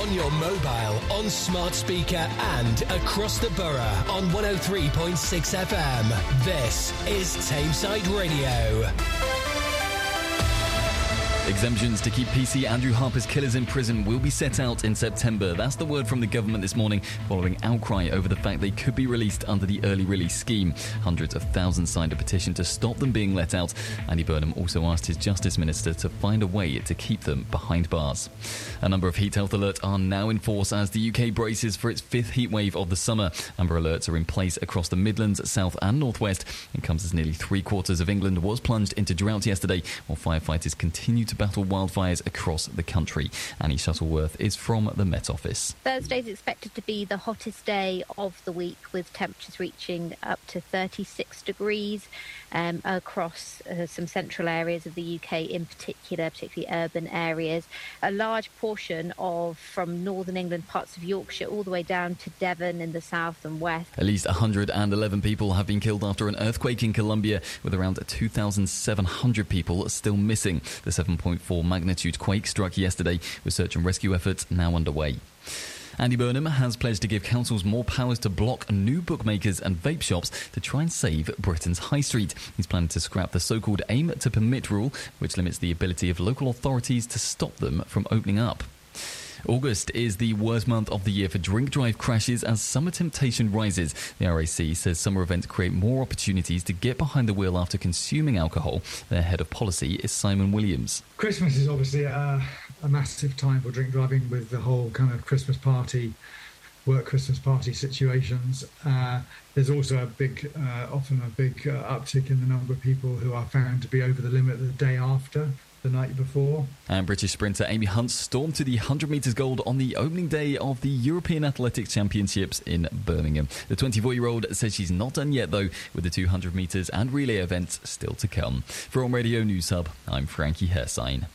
on your mobile, on smart speaker and across the borough on 103.6 FM. This is Tameside Radio. Exemptions to keep PC Andrew Harper's killers in prison will be set out in September. That's the word from the government this morning, following outcry over the fact they could be released under the early release scheme. Hundreds of thousands signed a petition to stop them being let out. Andy Burnham also asked his Justice Minister to find a way to keep them behind bars. A number of heat health alerts are now in force as the UK braces for its fifth heat wave of the summer. Amber alerts are in place across the Midlands, South and North West. It comes as nearly 3/4 of England was plunged into drought yesterday, while firefighters continue to battle wildfires across the country. Annie Shuttleworth is from the Met Office. Thursday is expected to be the hottest day of the week, with temperatures reaching up to 36 degrees across some central areas of the UK in particular, particularly urban areas. A large portion from northern England, parts of Yorkshire, all the way down to Devon in the south and west. At least 111 people have been killed after an earthquake in Colombia, with around 2,700 people still missing. The 7.4 magnitude quake struck yesterday, with search and rescue efforts now underway. Andy Burnham has pledged to give councils more powers to block new bookmakers and vape shops to try and save Britain's high street. He's planning to scrap the so-called aim to permit rule, which limits the ability of local authorities to stop them from opening up. August is the worst month of the year for drink drive crashes as summer temptation rises. The RAC says summer events create more opportunities to get behind the wheel after consuming alcohol. Their head of policy is Simon Williams. Christmas is obviously a massive time for drink driving, with the whole kind of Christmas party, work Christmas party situations. There's also often a big uptick in the number of people who are found to be over the limit the day after, the night before. And British sprinter Amy Hunt stormed to the 100 metres gold on the opening day of the European Athletics Championships in Birmingham. The 24-year-old says she's not done yet, though, with the 200 metres and relay events still to come. For On Radio News Hub, I'm Frankie Hersign.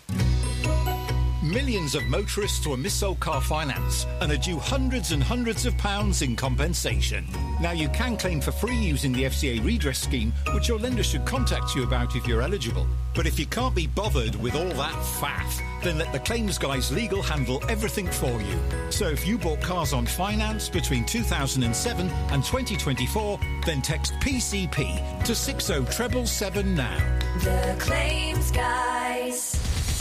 Millions of motorists were mis-sold car finance and are due hundreds and hundreds of pounds in compensation. Now you can claim for free using the FCA redress scheme, which your lender should contact you about if you're eligible. But if you can't be bothered with all that faff, then let the claims guys legal handle everything for you. So if you bought cars on finance between 2007 and 2024, then text PCP to 60777 now. The claims guys.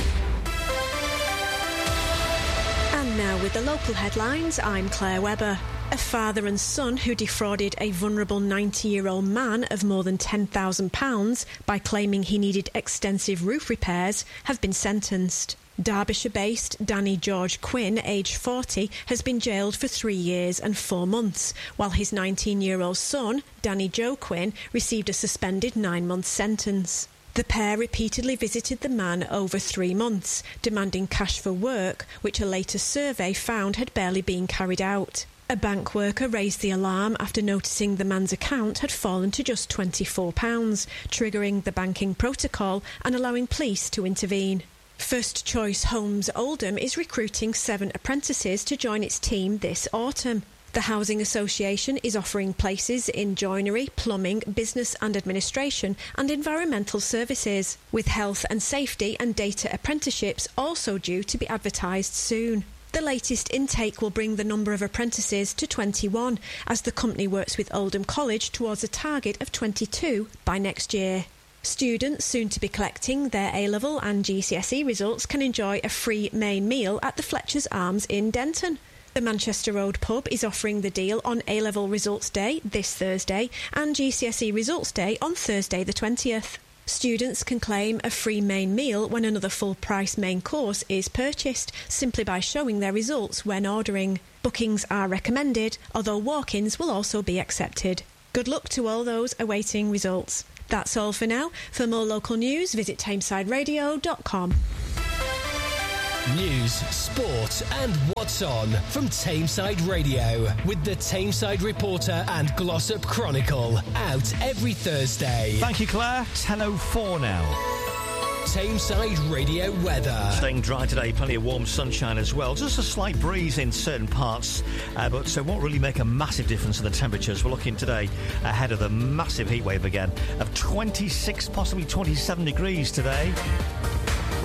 And now with the local headlines, I'm Claire Webber. A father and son who defrauded a vulnerable 90-year-old man of more than £10,000 by claiming he needed extensive roof repairs have been sentenced. Derbyshire-based Danny George Quinn, aged 40, has been jailed for 3 years and 4 months, while his 19-year-old son, Danny Joe Quinn, received a suspended 9-month sentence. The pair repeatedly visited the man over 3 months, demanding cash for work, which a later survey found had barely been carried out. A bank worker raised the alarm after noticing the man's account had fallen to just £24, triggering the banking protocol and allowing police to intervene. First Choice Homes Oldham is recruiting 7 apprentices to join its team this autumn. The Housing Association is offering places in joinery, plumbing, business and administration and environmental services, with health and safety and data apprenticeships also due to be advertised soon. The latest intake will bring the number of apprentices to 21, as the company works with Oldham College towards a target of 22 by next year. Students soon to be collecting their A-level and GCSE results can enjoy a free main meal at the Fletcher's Arms in Denton. The Manchester Road pub is offering the deal on A-level results day this Thursday and GCSE results day on Thursday the 20th. Students can claim a free main meal when another full-price main course is purchased, simply by showing their results when ordering. Bookings are recommended, although walk-ins will also be accepted. Good luck to all those awaiting results. That's all for now. For more local news, visit TameSideRadio.com. News, sport and what's on from Tameside Radio with the Tameside Reporter and Glossop Chronicle, out every Thursday. Thank you, Claire. 10:04 now. Tameside Radio weather. Staying dry today, plenty of warm sunshine as well. Just a slight breeze in certain parts, but so won't really make a massive difference in the temperatures. We're looking today ahead of the massive heat wave again of 26, possibly 27 degrees today.